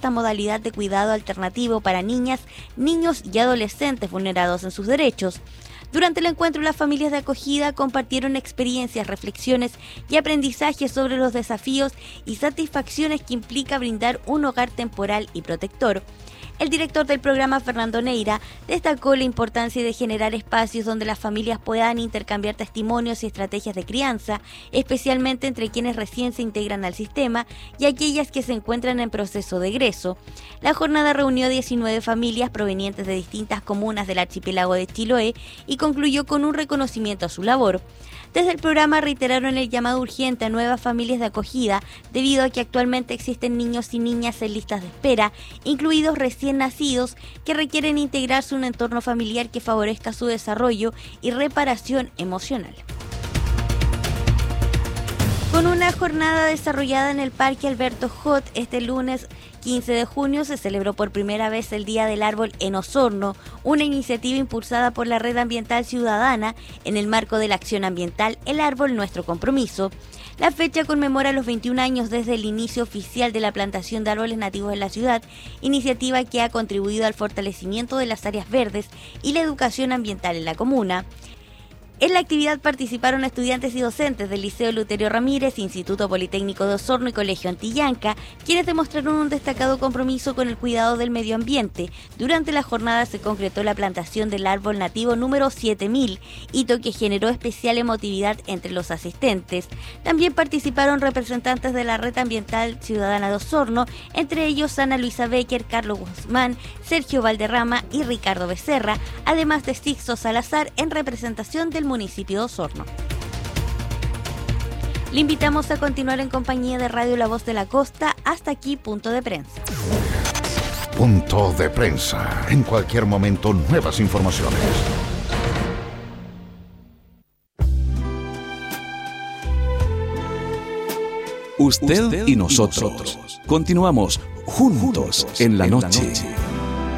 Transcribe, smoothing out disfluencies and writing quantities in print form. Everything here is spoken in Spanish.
esta modalidad de cuidado alternativo para niñas, niños y adolescentes vulnerados en sus derechos. Durante el encuentro, las familias de acogida compartieron experiencias, reflexiones y aprendizajes sobre los desafíos y satisfacciones que implica brindar un hogar temporal y protector. El director del programa, Fernando Neira, destacó la importancia de generar espacios donde las familias puedan intercambiar testimonios y estrategias de crianza, especialmente entre quienes recién se integran al sistema y aquellas que se encuentran en proceso de egreso. La jornada reunió a 19 familias provenientes de distintas comunas del archipiélago de Chiloé y concluyó con un reconocimiento a su labor. Desde el programa reiteraron el llamado urgente a nuevas familias de acogida, debido a que actualmente existen niños y niñas en listas de espera, incluidos recién nacidos, que requieren integrarse a un entorno familiar que favorezca su desarrollo y reparación emocional. Con una jornada desarrollada en el Parque Alberto Hot, este lunes 15 de junio se celebró por primera vez el Día del Árbol en Osorno, una iniciativa impulsada por la Red Ambiental Ciudadana en el marco de la acción ambiental El Árbol Nuestro Compromiso. La fecha conmemora los 21 años desde el inicio oficial de la plantación de árboles nativos en la ciudad, iniciativa que ha contribuido al fortalecimiento de las áreas verdes y la educación ambiental en la comuna. En la actividad participaron estudiantes y docentes del Liceo Eleuterio Ramírez, Instituto Politécnico de Osorno y Colegio Antillanca, quienes demostraron un destacado compromiso con el cuidado del medio ambiente. Durante la jornada se concretó la plantación del árbol nativo número 7000, hito que generó especial emotividad entre los asistentes. También participaron representantes de la Red Ambiental Ciudadana de Osorno, entre ellos Ana Luisa Becker, Carlos Guzmán, Sergio Valderrama y Ricardo Becerra, además de Sixto Salazar en representación del municipio de Osorno. Le invitamos a continuar en compañía de Radio La Voz de la Costa. Hasta aquí, Punto de Prensa. Punto de Prensa. En cualquier momento, nuevas informaciones. Usted y nosotros. Continuamos juntos en la noche.